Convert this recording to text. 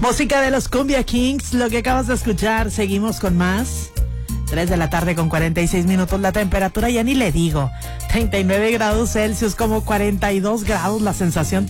Música de los Cumbia Kings, lo que acabas de escuchar. Seguimos con más. 3 de la tarde con 46 minutos. La temperatura ya ni le digo. 39 grados Celsius, como 42 grados la sensación